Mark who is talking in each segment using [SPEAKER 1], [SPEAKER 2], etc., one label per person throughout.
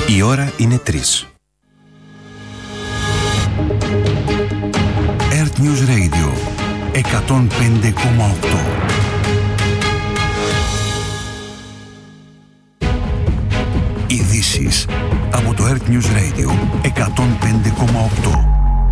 [SPEAKER 1] Η ώρα είναι 3. Earth News Radio 105,8. Ειδήσεις από το Earth News Radio 105,8.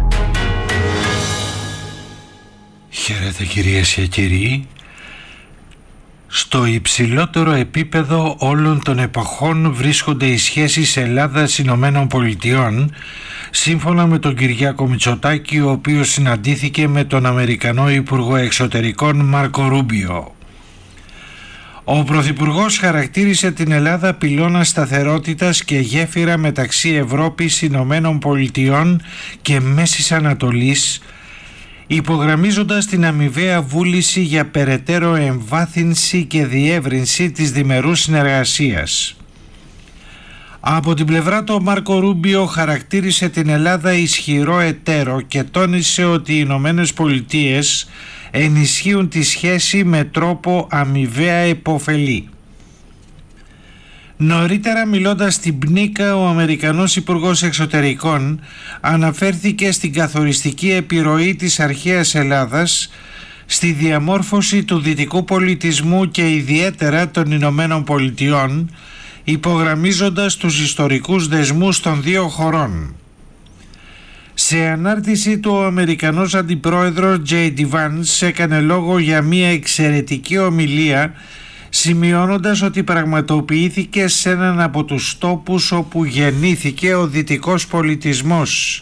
[SPEAKER 2] Χαίρετε κυρίες και κύριοι. Στο υψηλότερο επίπεδο όλων των εποχών βρίσκονται οι σχέσεις Ελλάδας-Ηνωμένων Πολιτειών, σύμφωνα με τον Κυριάκο Μητσοτάκη, ο οποίος συναντήθηκε με τον Αμερικανό Υπουργό Εξωτερικών Μάρκο Ρούμπιο. Ο Πρωθυπουργός χαρακτήρισε την Ελλάδα πυλώνα σταθερότητας και γέφυρα μεταξύ Ευρώπης, Ηνωμένων Πολιτειών και Μέσης Ανατολής, υπογραμμίζοντας την αμοιβαία βούληση για περαιτέρω εμβάθυνση και διεύρυνση της διμερούς συνεργασίας. Από την πλευρά του, ο Μάρκο Ρούμπιο χαρακτήρισε την Ελλάδα ισχυρό εταίρο και τόνισε ότι οι Ηνωμένες Πολιτείες ενισχύουν τη σχέση με τρόπο αμοιβαία επωφελή. Νωρίτερα, μιλώντας στην Πνίκα, ο Αμερικανός Υπουργός Εξωτερικών αναφέρθηκε στην καθοριστική επιρροή της αρχαίας Ελλάδας στη διαμόρφωση του δυτικού πολιτισμού και ιδιαίτερα των Ηνωμένων Πολιτειών, υπογραμμίζοντας τους ιστορικούς δεσμούς των δύο χωρών. Σε ανάρτηση του, ο Αμερικανός Αντιπρόεδρος J.D. Vance έκανε λόγο για μια εξαιρετική ομιλία, σημειώνοντας ότι πραγματοποιήθηκε σε έναν από τους τόπους όπου γεννήθηκε ο δυτικός πολιτισμός.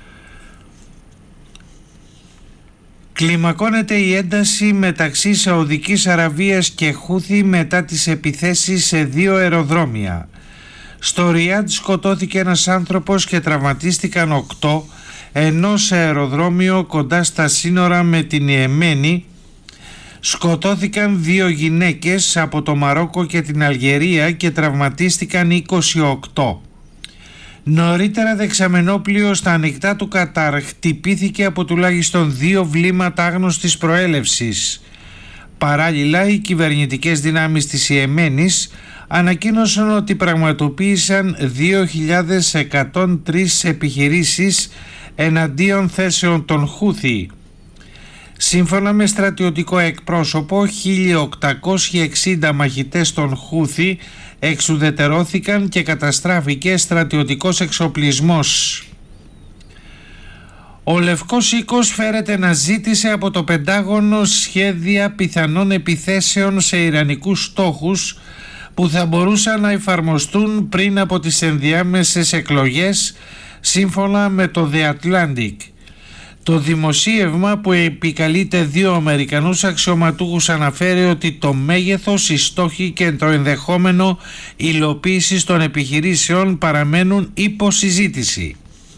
[SPEAKER 2] Κλιμακώνεται η ένταση μεταξύ Σαουδικής Αραβίας και Χούθη μετά τις επιθέσεις σε δύο αεροδρόμια. Στο Ριάντ σκοτώθηκε ένας άνθρωπος και τραυματίστηκαν 8, ενώ σε αεροδρόμιο κοντά στα σύνορα με την Ιεμένη σκοτώθηκαν 2 γυναίκες από το Μαρόκο και την Αλγερία και τραυματίστηκαν 28. Νωρίτερα, δεξαμενόπλοιο στα ανοιχτά του Κατάρ χτυπήθηκε από τουλάχιστον 2 βλήματα άγνωστης προέλευσης. Παράλληλα, οι κυβερνητικές δυνάμεις της Ιεμένης ανακοίνωσαν ότι πραγματοποίησαν 2.103 επιχειρήσεις εναντίον θέσεων των Χούθη. Σύμφωνα με στρατιωτικό εκπρόσωπο, 1.860 μαχητές των Χούθη εξουδετερώθηκαν και καταστράφηκε στρατιωτικός εξοπλισμός. Ο Λευκός Οίκος φέρεται να ζήτησε από το Πεντάγωνο σχέδια πιθανών επιθέσεων σε ιρανικούς στόχους που θα μπορούσαν να εφαρμοστούν πριν από τις ενδιάμεσες εκλογές, σύμφωνα με το The Atlantic. Το δημοσίευμα, που επικαλείται 2 Αμερικανούς αξιωματούχους, αναφέρει ότι το μέγεθος, οι στόχοι και το ενδεχόμενο υλοποίησης των επιχειρήσεων παραμένουν υπό συζήτηση.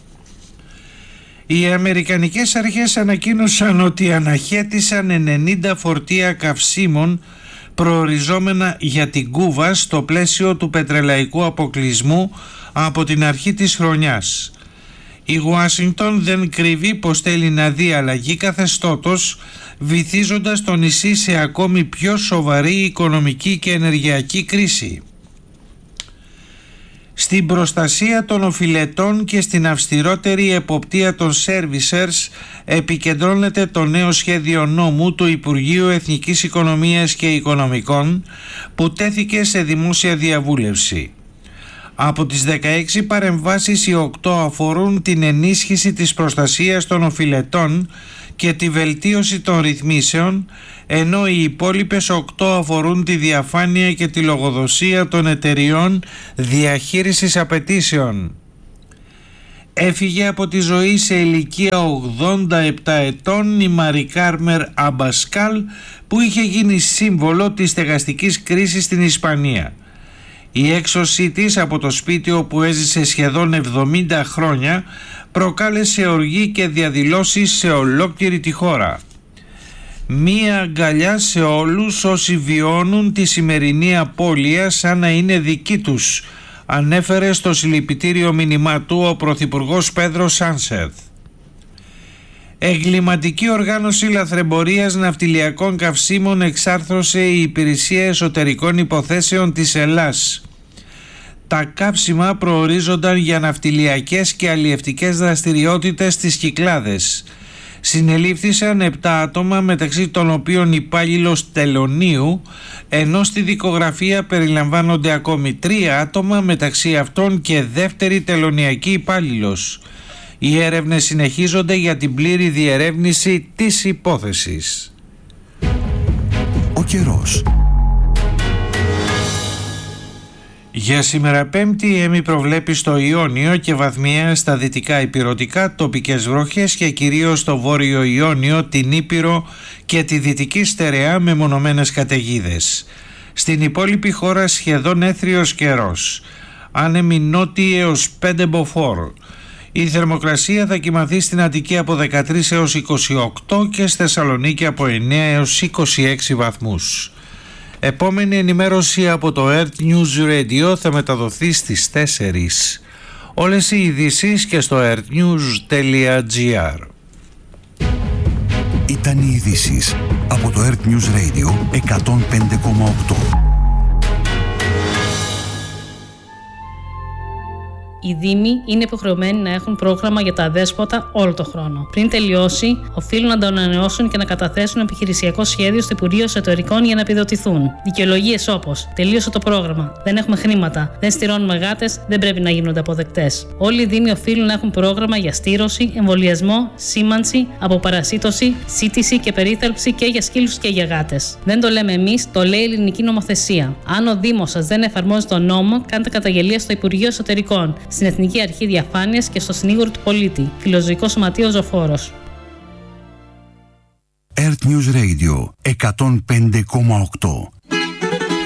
[SPEAKER 2] Οι αμερικανικές αρχές ανακοίνωσαν ότι αναχέτησαν 90 φορτία καυσίμων προοριζόμενα για την Κούβα στο πλαίσιο του πετρελαϊκού αποκλεισμού από την αρχή της χρονιάς. Η Ουάσιγκτον δεν κρύβει πως θέλει να δει αλλαγή καθεστώτος, βυθίζοντας το νησί σε ακόμη πιο σοβαρή οικονομική και ενεργειακή κρίση. Στην προστασία των οφειλετών και στην αυστηρότερη εποπτεία των servicers επικεντρώνεται το νέο σχέδιο νόμου του Υπουργείου Εθνικής Οικονομίας και Οικονομικών, που τέθηκε σε δημόσια διαβούλευση. Από τις 16 παρεμβάσεις, οι 8 αφορούν την ενίσχυση της προστασίας των οφειλετών και τη βελτίωση των ρυθμίσεων, ενώ οι υπόλοιπες 8 αφορούν τη διαφάνεια και τη λογοδοσία των εταιριών διαχείρισης απαιτήσεων. Έφυγε από τη ζωή σε ηλικία 87 ετών η Μαρί Κάρμερ Αμπασκάλ, που είχε γίνει σύμβολο της στεγαστικής κρίσης στην Ισπανία. Η έξωσή της από το σπίτι όπου έζησε σχεδόν 70 χρόνια προκάλεσε οργή και διαδηλώσεις σε ολόκληρη τη χώρα. Μία αγκαλιά σε όλους όσοι βιώνουν τη σημερινή απώλεια σαν να είναι δική τους, ανέφερε στο συλληπιτήριο μήνυμά του ο Πρωθυπουργός Πέδρο Σάνσεθ. Εγκληματική οργάνωση λαθρεμπορίας ναυτιλιακών καυσίμων εξάρθρωσε η Υπηρεσία Εσωτερικών Υποθέσεων της Ελλάς. Τα κάψιμα προορίζονταν για ναυτιλιακές και αλλιευτικές δραστηριότητες στις Κυκλάδες. Συνελήφθησαν 7 άτομα, μεταξύ των οποίων υπάλληλος τελωνίου, ενώ στη δικογραφία περιλαμβάνονται ακόμη 3 άτομα, μεταξύ αυτών και δεύτερη τελωνιακή υπάλληλος. Οι έρευνες συνεχίζονται για την πλήρη διερεύνηση της υπόθεσης.
[SPEAKER 1] Ο καιρός.
[SPEAKER 2] Για σήμερα Πέμπτη, έμι προβλέπει στο Ιόνιο και βαθμιαία στα δυτικά ηπειρωτικά τοπικές βροχές και κυρίως στο βόρειο Ιόνιο, την Ήπειρο και τη δυτική στερεά με μονομένες καταιγίδες. Στην υπόλοιπη χώρα σχεδόν έθριος καιρός. Άνεμοι νότιοι έως 5 μποφόρ. Η θερμοκρασία θα κυμανθεί στην Αττική από 13 έως 28 και στη Θεσσαλονίκη από 9 έως 26 βαθμούς. Επόμενη ενημέρωση από το Earth News Radio θα μεταδοθεί στις 4. Όλες οι ειδήσεις και στο earthnews.gr.
[SPEAKER 1] Ήταν οι ειδήσεις από το Earth News Radio 105,8.
[SPEAKER 3] Οι Δήμοι είναι υποχρεωμένοι να έχουν πρόγραμμα για τα αδέσποτα όλο το χρόνο. Πριν τελειώσει, οφείλουν να το ανανεώσουν και να καταθέσουν επιχειρησιακό σχέδιο στο Υπουργείο Εσωτερικών για να επιδοτηθούν. Δικαιολογίες όπως τελείωσε το πρόγραμμα, δεν έχουμε χρήματα, δεν στηρώνουμε γάτες, δεν πρέπει να γίνονται αποδεκτές. Όλοι οι Δήμοι οφείλουν να έχουν πρόγραμμα για στήρωση, εμβολιασμό, σήμανση, αποπαρασίτωση, σύτηση και περίθαλψη και για σκύλους και για γάτες. Δεν το λέμε εμείς, το λέει η ελληνική νομοθεσία. Αν ο Δήμος σας δεν εφαρμόζει τον νόμο, κάντε καταγγελία στο Υπουργείο Εσωτερικών, στην Εθνική Αρχή Διαφάνειας και στο Συνήγορο του Πολίτη, Φιλοζωικό Σωματείο Ζωφόρος.
[SPEAKER 1] Earth News Radio 105,8.